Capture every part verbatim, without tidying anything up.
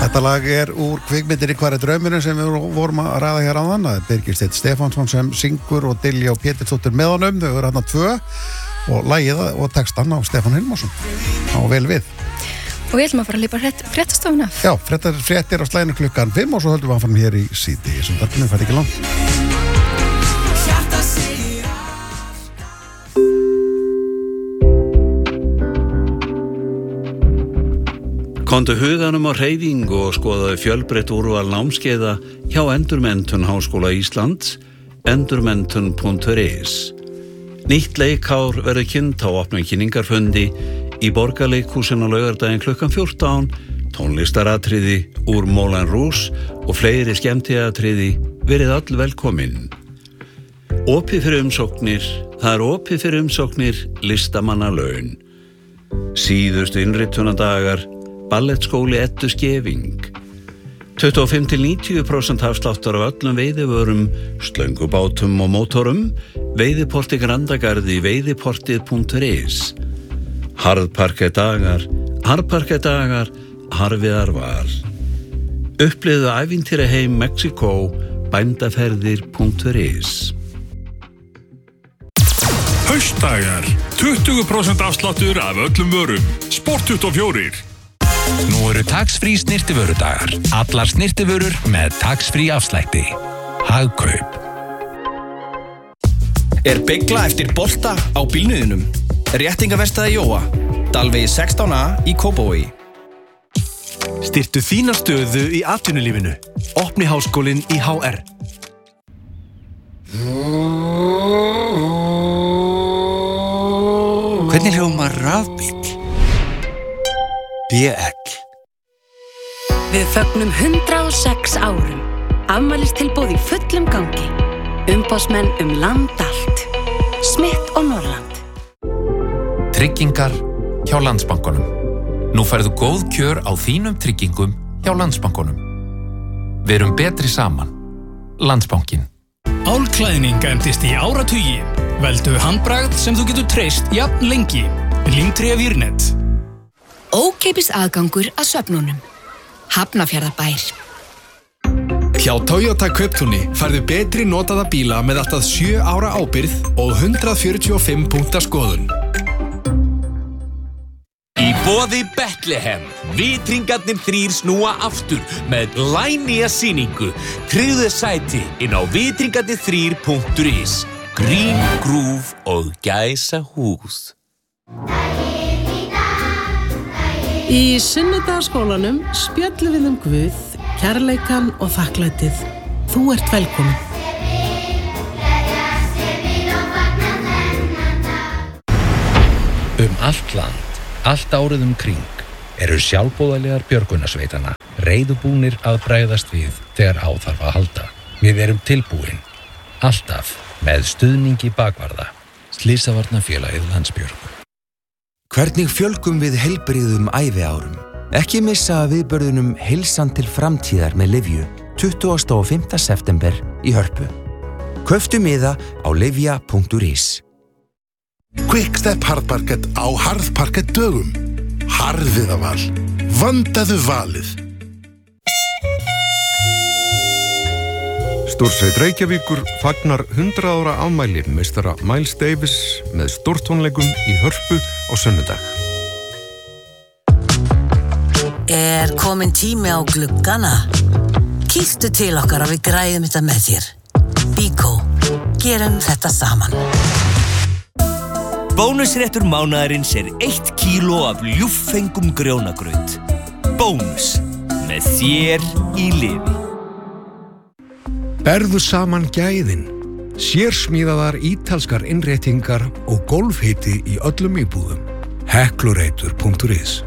Þetta lag er úr kvikmyndinni Hvar er draumurinn sem við vorum að ræða hér áðan. Það er Birgir Steinn Stefánsson sem syngur og Diljá Pétursdóttir með honum. Þau eru þarna tvö og lagið og textan á Stefán Hilmarsson. Á vel við. Og við ætlum að fara að lípa fréttastofuna. Já, fréttar, fréttir á slæðinu klukkan fimm og svo höldum við að fara hér í síti sem þarna fær ekki langt. Komdu huganum á hreyfingu og skoðaðu fjölbreytt úrval námskeiða hjá Endurmenntun Háskóla Íslands, endurmenntun punktur is. Nýtt leikár verður kynnt á opnum kynningarfundi í Borgarleikhúsinu á laugardaginn klukkan fjórtán, tónlistaratriði úr Moulin Rouge og fleiri skemmtiatriði, verið öll velkomin. Opið fyrir umsóknir, það er opið fyrir umsóknir listamannalaun. Síðustu innritunardagar, Ballettskóli Eddu Skeving. tuttugu og fimm til níutíu prósent afsláttur af öllum veiðivörum, slöngubátum og mótorum, veiðiporti Grandagarði, veiðiportið punktur is. Harðparkett dagar, harðparkett dagar, harfiðar val. Upplifðu ævintýra heim Mexíkó, bændaferðir punktur is. Haustdagar, tuttugu prósent afsláttur af öllum vörum, Sport tuttugu og fjögur. Nú eru tax-free snyrtivörudagar. Allar snyrtivörur með tax-free afslætti. Hagkaup. Er beygla eftir bolta á bílnuðinum? Réttingaverstaði Jóa, Dalvegi sextán A í Kópavogi. Styrktu þína stöðu í atvinnulífinu. Opni háskólinn í H R. Hvernig hljómar rafbíll? B L. Við fögnum hundrað og sex árum. Afmælistilboð í fullum gangi. Umboðsmenn um land allt. Smith og Norrland. Tryggingar hjá Landsbankanum. Nú færðu góð kjör á þínum tryggingum hjá Landsbankanum. Við erum betri saman. Landsbankin. Álklæðning endist í áratugi. Veldu handbragð sem þú getur treyst jafn lengi. Límtré Vírnet. Ókeypis aðgangur að söfnunum. Hafnarfjarðarbær. Hjá Toyota Kauptúni færðu betri notaða bíla með allt að sjö ára ábyrgð og hundrað fjörutíu og fimm punkta skoðun. Í boði Bethlehem, vitringarnir þrír snúa aftur með glænýja sýningu. Tryggðu sæti inn á vitringarnir þrír punktur is. Grín, grúf og gæsa hús. Í Sunnudagsskólanum spjöllum við um Guð, kærleikann og þakklætið. Þú ert velkomin. Um allt land, allt árið um kring, eru sjálfboðaliðar björgunarsveitanna reiðubúnir að bregðast við þegar á þarf að halda. Við erum tilbúin, alltaf með stuðningi bakvarða. Slysavarnafélagið Landsbjörg. Hvernig fjölgum við heilbrigðum æviárum? Ekki missa af viðburðunum Heilsan til framtíðar með Lyfju tuttugasta og fimmta september í Hörpu. Kauftu miða á lyfja punktur is. Quickstep harðparkett á harðparkett dögum. Harðviðaval. Vandaðu valið. Stórsveit Reykjavíkur fagnar hundrað ára afmæli meistara Miles Davis með stórtónleikum í Hörpu á sunnudag. Er komin tími á gluggana? Kíktu til okkar að við græðum þetta með þér. Bíkó, gerum þetta saman. Bónusréttur mánaðarins er eitt kíló af ljúffengum grjónagraut. Bónus, með þér í liði. Berðu saman gæðin, sérsmíðaðar ítalskar innréttingar og golfhiti í öllum íbúðum. Heklureitur punktur is.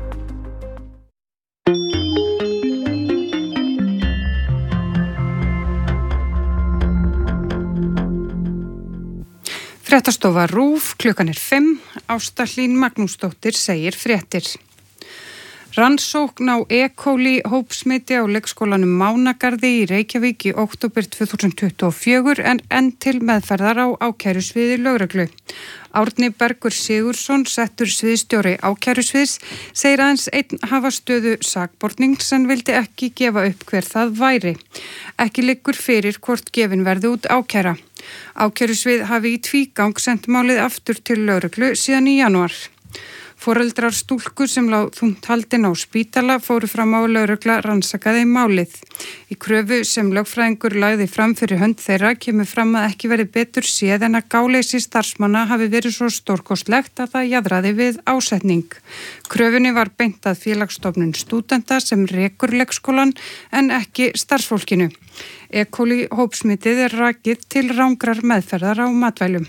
Fréttastofa RÚV, klukkan er fimm, Ásta Hlín Magnúsdóttir segir fréttir. Rannsókn á E. coli hópsmiti á leikskólanum Mánagarði í Reykjavík í október tvö þúsund tuttugu og fjögur en enn til meðferðar á ákærusviði lögreglu. Árni Bergur Sigurðsson, settur sviðstjóri ákærusviðs, segir aðeins einn hafa stöðu sakbornings en vildi ekki gefa upp hver það væri. Ekki liggur fyrir hvort gefin verði út ákæra. Ákærusvið hafi í tvígang sent málið aftur til lögreglu síðan í janúar. Foreldrar stúlku sem lá þungt haldin á spítala fóru fram á lögregla rannsakaði málið. Í kröfu sem lögfræðingur lagði fram fyrir hönd þeirra kemur fram að ekki verið betur séð en að gáleysi starfsmanna hafi verið svo stórkostlegt að það jaðraði við ásetning. Kröfunni var beint að félagsstofnun stúdenta sem rekur leikskólan en ekki starfsfólkinu. E. coli hópsmitið er rakið til rangrar meðferðar á matvælum.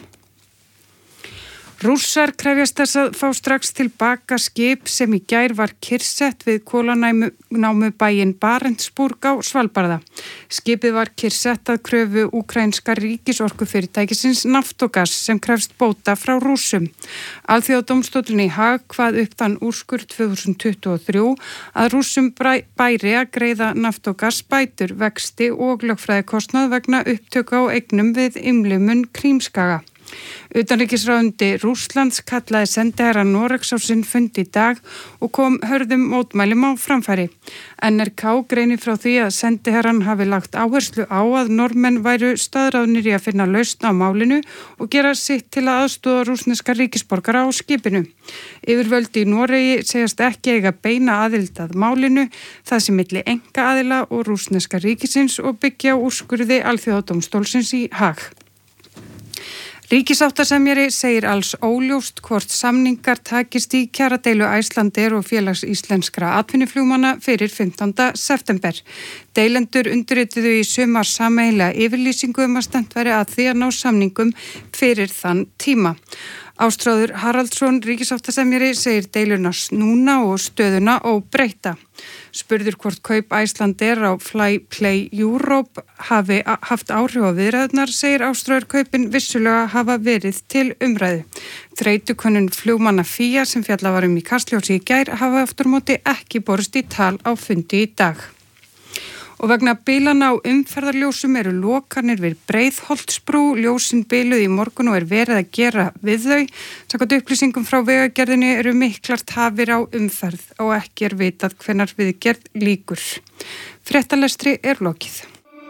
Rússar krefjast þess að fá strax tilbaka skip sem í gær var kyrrsett við kolanámu bæinn Barentsburg á Svalbarða. Skipið var kyrrsett að kröfu úkraínska ríkisorkufyrirtækisins Naftogas sem krefst bóta frá Rússum. Alþjóðadómstóllinn í Haag kvað upp þann úrskurð tvö þúsund tuttugu og þrjú að Rússum bæri að greiða Naftogas bætur, vexti og lögfræðikostnað vegna upptöku á eignum við umlimun Krímskaga. Utanríkisráðuneyti Rússlands kallaði sendiherra Noregs á sinn fund í dag og kom hörðum mótmælum á framfæri. N R K greinir frá því að sendiherran hafi lagt áherslu á að Norðmenn væru staðráðnir í að finna lausn á málinu og gera sitt til að aðstoða rússneska ríkisborgara á skipinu. Yfirvöld í Noregi segjast ekki eiga beina aðild að málinu, það sem milli einkaaðila og rússneska ríkisins og byggja á úrskurði Alþjóðadómstólsins í Haag. Ríkisáttasemjari segir alls óljóst hvort samningar takist í kjaradeilu Icelandair og félags íslenskra atvinnuflugmanna fyrir fimmtánda september. Deilendur undirrituðu í sumar sameiginlega yfirlýsingu um að stefnt væri að því að ná samningum fyrir þann tíma. Ástráður Haraldsson, ríkisáttasemjari, segir deiluna snúna og stöðuna óbreytta. Spurður hvort kaup Icelandair á Flyplay Europe hafi haft áhrif á viðræðurnar, segir Ástráður kaupin vissulega hafa verið til umræðu. Þreytukönnun flugmanna Fía sem fjalla var um í Kastljósi í gær hafa aftur móti ekki borist í tal á fundi í dag. Og vegna bilana á umferðarljósum eru lokanir við Breiðholtsbrú, ljósin biluð í morgun og er verið að gera við þau. Samkvæmt upplýsingum frá Vegagerðinni eru miklar tafir á umferð og ekki er vitað hvenær viðgerð lýkur. Fréttalestri er lokið.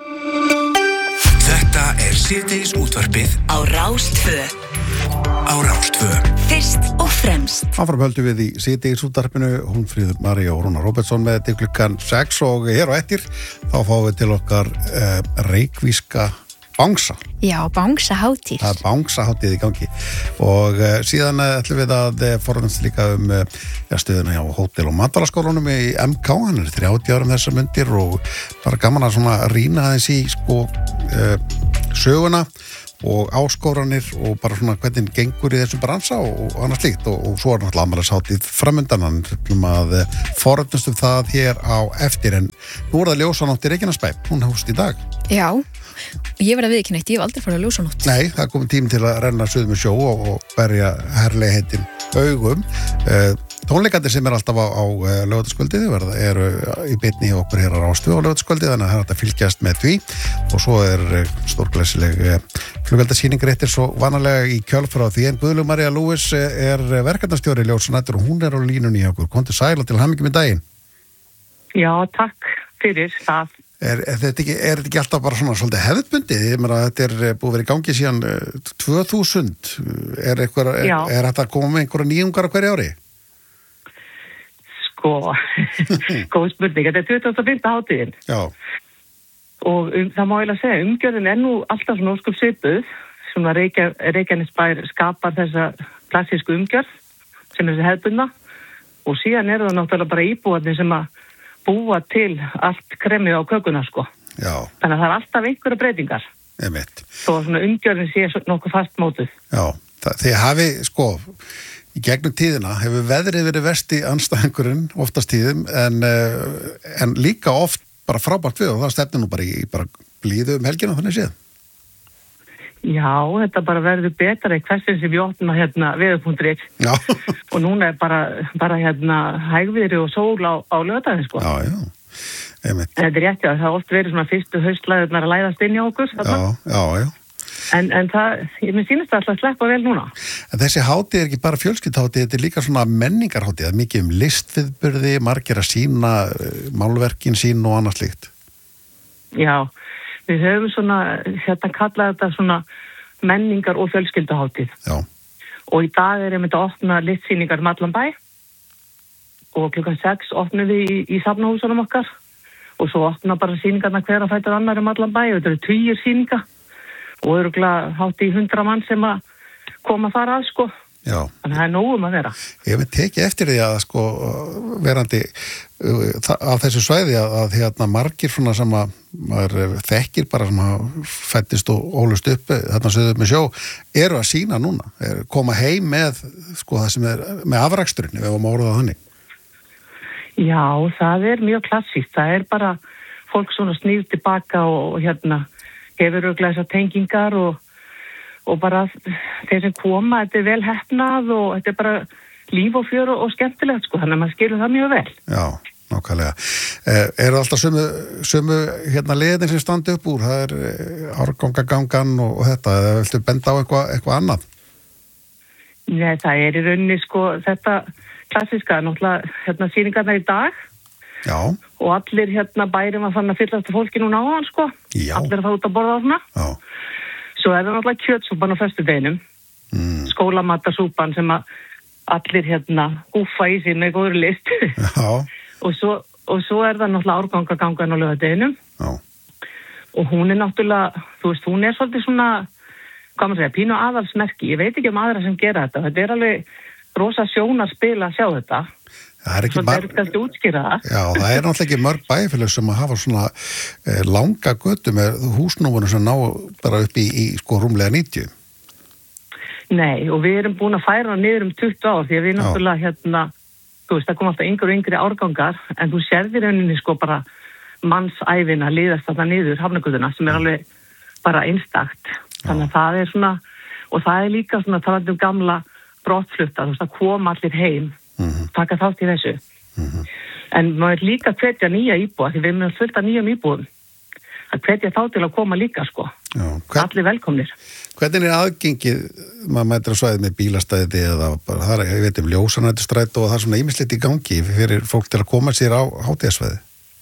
Þetta er síðdegis útvarpið á Rás tvö. Á Rás tvö. Fyrst og fremst. Áfram höldum við í síðdegis útvarpinu, Hólmfríður María og Rúnar Róbertsson með til klukkan sex og hér og eftir þá fáum við til okkar uh, reykvíska bangsa. Já, bangsahátíð. Það er bangsahátíð í gangi og uh, síðan uh, ætlum við að uh, forðast líka um uh, ja, stöðuna hjá hótel- og matvælaskólanum í M K, hann er þrjátíu árum þessar mundir og bara gaman að svona rýna aðeins í sko uh, söguna og áskoranir og bara svona hvernig gengur í þessum bransa og, og annars líkt og, og svo er náttúrulega afmælishátíð framundan, hann ætlum að forðast um það hér á eftir en nú er það ljósanótt í Reykjanesbæ, hún hófst í dag. Já, ég verð að viðkynna eitt, ég hef aldrei farið að ljósanótt. Nei, það er komin tími til að renna suður með sjó og, og berja herlegheitin augum. Uh, tónleikandi sem er alltaf á, á laugardagskvöldið verða eru í beinni hjá okkur hér á Rás tvö á laugardagskvöldið, þannig að það er hægt að fylgjast með því og svo er stórglæsileg flugveldasýning réttir svo vanalega í kjölfar á því en Guðlaug María Lewis er verkefnastjóri Ljósanætur og hún er á línunni hjá okkur. Komdu sæl og til hamingju með daginn. Já, takk fyrir það. Er, er, þetta ekki, er þetta ekki alltaf bara svona svolítið hefðbundið? Ég meina þetta er búið verið í gangi síðan tvö þúsund. Er, eitthvað, er, er þetta að koma með einhverja nýjungar á hverju ári? Sko, góð spurning. Þetta er tuttugasta og fimmta hátíðin. Já. Og um, það má eiginlega segja, umgjörðin er nú alltaf svona óskup svipuð. Svona Reykja, Reykjanesbær skapar þessa klassísku umgjörð sem er þessi hefðbundna. Og síðan er það náttúrulega bara íbúarnir sem að búa til allt kremið á kökuna sko. Já. Þannig að það er alltaf einhverja breytingar. Einmitt. Svo svona umgjörðin sé nokkuð fastmótuð. Já, það, þið hafi sko í gegnum tíðina hefur veðrið verið verst í andstæðingurinn oftast tíðum en, en líka oft bara frábært við og það stefnir nú bara í bara blíðu um helgina þannig séð. Já, þetta bara verður betra í hversin sem við opna hérna veður.is og núna er bara, bara hérna hægviðri og sól á, á laugardaginn sko. Já, já. Einmitt. En þetta er rétt, já, það har oft verið svona fyrstu haustlæðurnar að læðast inn í okkur. Þarna. Já, já, já. En, en það, ég minn sýnist alltaf að sleppa vel núna. En þessi hátíð er ekki bara fjölskylduhátíð, þetta er líka svona menningarhátíð, það er mikið um listviðburði, margir að sína málverkin sín og annað slíkt. Já, við höfum svona, hérna kallað þetta svona menningar- og fjölskylduhátíð. Já. Og í dag er einmitt að opna listsýningar um allan bæ og klukkan sex opnum við í, í safnahúsunum okkar og svo opna bara sýningarna hver að fæta annar um allan bæ og þetta eru tugir sýninga og örugglega hátt í hundra mann sem að koma þar að sko. Já. Þannig að það er nógum að vera. Ég hef tekið eftir því að sko verandi uh, af þessu svæði að, að hérna margir svona sem að maður þekkir bara sem að fættist og ólust upp þarna sögðu upp með sjó eru að sína núna, er, koma heim með sko það sem er með afraksturinn ef við varum að orða þannig. Já, það er mjög klassíkt. Það er bara fólk svona snýr tilbaka og, og hérna hefur örugglega þessar tengingar og, og bara þeir sem koma, þetta er vel heppnað og þetta er bara líf og fjör og, og skemmtilegt sko, þannig að maður skilur það mjög vel. Já, nákvæmlega. Eh, er alltaf sömu, sömu hérna liðin sem standi upp úr, það er eh, árgangagangan og, og þetta, eða viltu benda á eitthvað eitthva annað? Nei, það er í rauninni sko þetta klassiska, náttúrulega hérna sýningarna í dag. Já. Og allir hérna bærum að fann að fyllast fólki núna á hann sko. Já. Allir að fá út að borða á svona. Já. Svo er það náttúrulega kjötsúpan á föstudeginum. Mm. Skólamatasúpan sem að allir hérna gúfa í sig með góður list. Já. og, svo, og svo er það náttúrulega árgangagangan á laugardeginum. Já. Og hún er náttúrulega, þú veist, hún er svolítið svona, hvað maður segja, pínu aðalsmerki. Ég veit ekki um aðra sem gera þetta. Þetta er alveg rosa sjónarspil að sjá þetta. Það er ekki svo það er kannski útskýra það. Já, það er náttúrulega ekki mörg bæjarfélag sem að hafa svona eh, langa götu með húsnúmunum sem ná bara upp í, í sko rúmlega níutíu. Nei, og við erum búin að færa niður um tuttugu ár því að við náttúrulega hérna, þú veist, það kom alltaf yngri og yngri árgangar en þú sérðir rauninni sko bara mannsævina liðast þarna niður hafnagötuna sem er alveg bara einstakt. Þannig að það er svona, og það er líka svona talandi um gamla brottflutta, þú veist, að koma allir heim Mm-hmm. taka þátt í þessu mm-hmm. en maður líka hvetja nýja íbúa því við erum fullt af nýjum íbúum að hvetja þá til að koma líka sko. Já, hvern, allir velkomnir. Hvernig er aðgengið maður mætir að svæðið með bílastæði eða bara það er, ég veit um ljósanættustrætt og það er svona ýmislegt í gangi fyrir fólk til að koma sér á hátíðasvæði?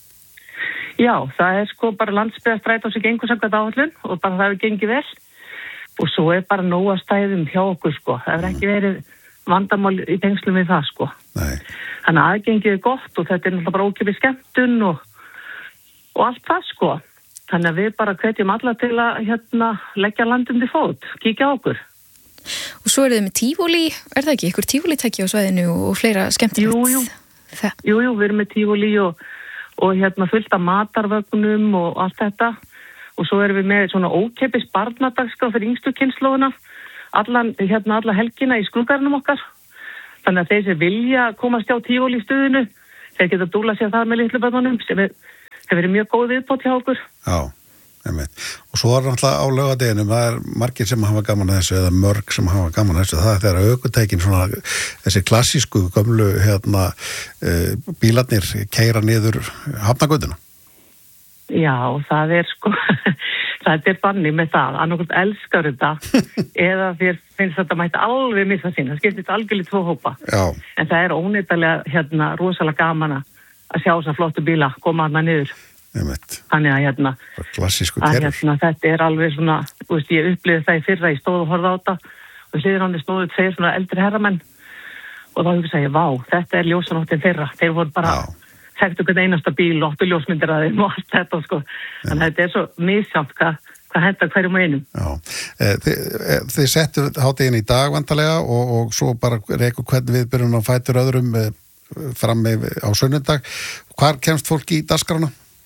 Já, það er sko bara landsbyggðarstrætt á sig gengur samkvæmt áætlun og bara það hefur gengið vel og svo er bara nóg að stæðum hjá okkur sko, það hefur ekki verið vandamál í tengslum við það sko. Nei. Þannig að aðgengið er gott og þetta er náttúrulega bara ókipið skemmtun og, og allt það sko. Þannig að við bara hvetjum alla til að hérna leggja landum til fót, kíkja á okkur. Og svo eru þið með tífóli, er það ekki? Ykkur tífólitæki á svæðinu og fleira skemmtilegt? Jú, jú. Jú, jú, við erum með tífóli og, og hérna fullt af matarvögnum og allt þetta. Og svo erum við með svona ókipis barnadagskrá fyrir yngstu kynslóðuna. Allan, hérna alla helgina í skrúgarnum okkar. Þannig að þeir sem vilja komast á tífóli í stuðinu, þeir geta dúla sér þar með litlu börnunum sem er, hefur verið mjög góð viðbót hjá okkur. Já, einmitt. Og svo er náttúrulega á laugardeginum, það er margir sem hafa gaman að þessu eða mörg sem hafa gaman að þessu. Það er þegar ökutækin svona, þessi klassísku gömlu hérna, e, bílarnir keyra niður hafnagötuna. Já, það er sko... Það er banni með það, annarkvæmt elskar þetta eða þér finnst þetta mætti alveg missa sín, það skiptist algjörlega tvo hópa. Já. En það er óneittalega hérna rosalega gaman að sjá þessa flottu bíla koma hana niður. Einmitt. Þannig að hérna, klassísku að, terror. hérna þetta er alveg svona, þú veist, ég upplifði það í fyrra, ég stóð og horfði á þetta og hliðir hann stóðu tveir svona eldri herramenn og þá hugsa ég, vá, þetta er ljósanóttin þeirra, þeir voru bara þekktu hvern einasta bíl og áttu ljósmyndir að þeim og allt þetta sko. Þannig að þetta er svo misjátt hvað hva hendar hverjum og einum. Já, e, þi, e, þið settu hátíðin í dag vantarlega og, og svo bara reyku hvernig við byrjum á fætur öðrum e, fram með á sunnundag. Hvar kemst fólk í dagskrána?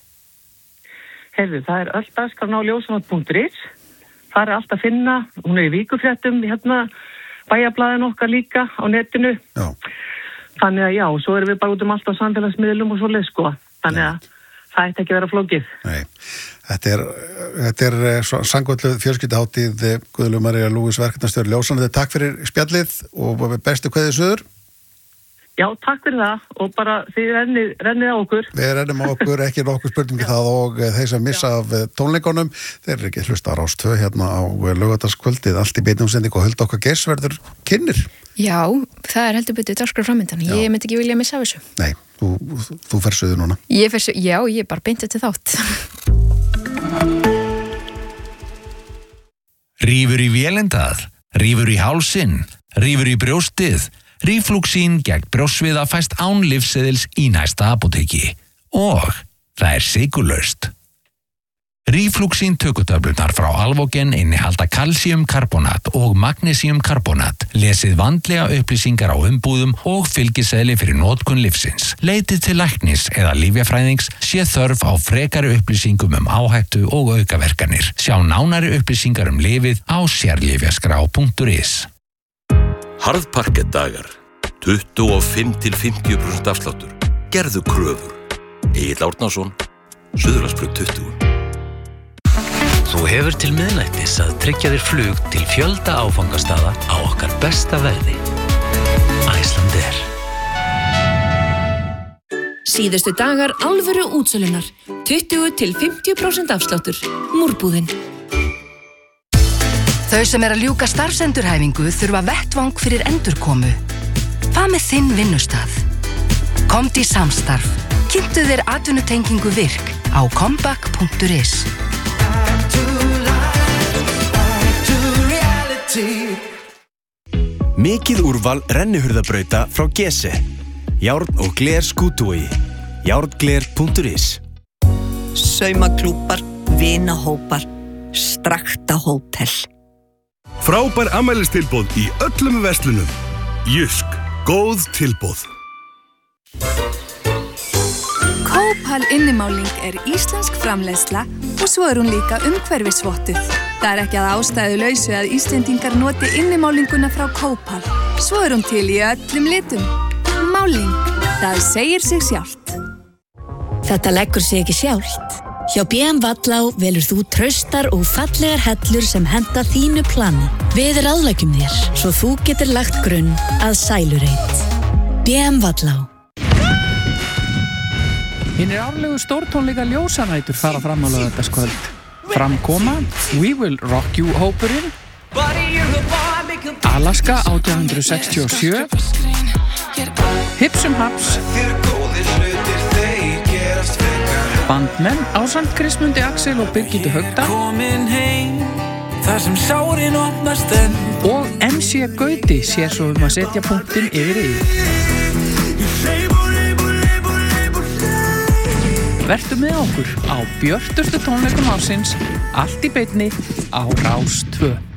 Heyrðu, það er öll dagskrána á ljósanótt punktur is. Það er allt að finna, hún er í vikufréttum hérna bæjarblaðin okkar líka á netinu. Já. Þannig að já, svo erum við bara út um allt á samfélagsmiðlum og svoleið sko. Þannig að það ætti ekki að vera flókið. Nei, þetta er, þetta er sangvöldu fjölskylduhátíð Guðlaug María Lúís verkefnastjóri Ljósanna. Takk fyrir spjallið og bestu kveðið suður. Já, takk fyrir það og bara þið rennið, rennið á okkur. Við rennum á okkur, ekki nokkuð spurningi það og þeir sem missa af tónleikunum, þeir eru ekki hlusta á Rás tvö hérna á laugardagskvöldið, allt í beinni útsendingu og Hulda okkar Geirs verður kynnir. Já, það er heldur betur dagskrá framöndan. Ég myndi ekki vilja missa af þessu. Nei, þú, þú fer suður núna. Ég fer suður, já, ég er bara beint til þátt. Rífur í vélindað, rífur í hálsinn, rífur í brjóstið. Ríflúxín gegn brjóstsviða fæst án lyfseðils í næsta apóteki og það er sykurlaust. Ríflúxín tökutöflurnar frá Alvogen innihalda kalsíumkarbonat og magnesíumkarbonat. Lesið vandlega upplýsingar á umbúðum og fylgiseðli fyrir notkun lyfsins. Leitið til læknis eða lyfjafræðings sé þörf á frekari upplýsingum um áhættu og aukaverkanir. Sjá nánari upplýsingar um lyfið á sérlyfjaskrá punktur is. Harðparkettdagar, tuttugu og fimm til fimmtíu prósent afsláttur. Gerðu kröfur. Egill Árnason, Suðurlandsbraut tuttugu. Þú hefur til miðnættis að tryggja þér flug til fjölda áfangastaða á okkar besta verði. Icelandair. Síðustu dagar alvöru útsölunar. tuttugu til fimmtíu prósent afsláttur. Múrbúðin. Þau sem er að ljúka starfsendurhæfingu þurfa vettvang fyrir endurkomu. Hvað með þinn vinnustað? Komdu í samstarf. Kynntu þér atvinnutengingu virk á comeback punktur is. Mikið úrval rennihurðabrauta frá Gese. Járn og gler skútuvogi. járngler punktur is. Saumaklúpar, vinahópar, Strakta hótel. Frábær afmælistilboð í öllum verslunum. Jysk, góð tilboð. Kópal innimáling er íslensk framleiðsla og svo er hún líka umhverfisvottuð. Það er ekki að ástæðu lausu að Íslendingar noti innimálinguna frá Kópal. Svo er hún til í öllum litum. Máling, það segir sig sjálft. Þetta leggur sig ekki sjálft. Hjá B M Vallá velur þú traustar og fallegar hellur sem henta þínu plani. Við ráðleggjum þér, svo þú getur lagt grunn að sælureit. B M Vallá. Hinir árlegu stórtónleika ljósanætur fara fram á laugardagskvöld. Framkoma, We Will Rock You hópurinn, Alaska átján hundruð sextíu og sjö, Hipsum Haps, Bandmenn ásamt Krismundi Axel og Birgittu Haugdal og M C Gauti sér svo um að setja punktinn yfir yfir. Vertu með okkur á björtustu tónleikum ársins, allt í beinni á Rás tvö.